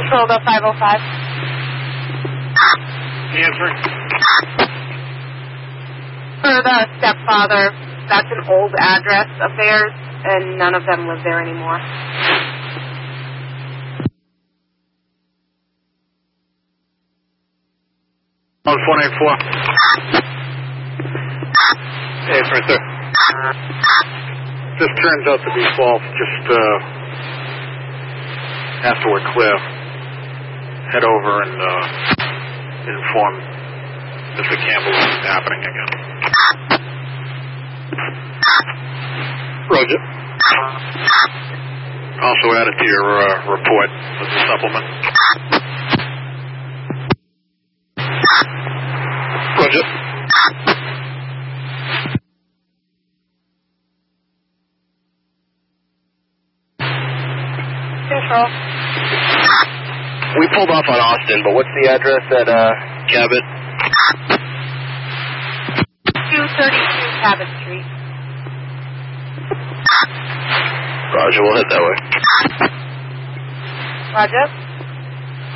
Control to 505. Answering. For the stepfather, that's an old address of theirs, and none of them live there anymore. On 494. Hey, it's right there. Just turns out to be false. Just after we're clear, head over and inform Mr. Campbell what's happening again. Roger. Also add it to your report as a supplement. Roger. Control. We pulled off on Austin, but what's the address at Cabot? 232 Cabot Street. Roger, we'll head that way. Roger.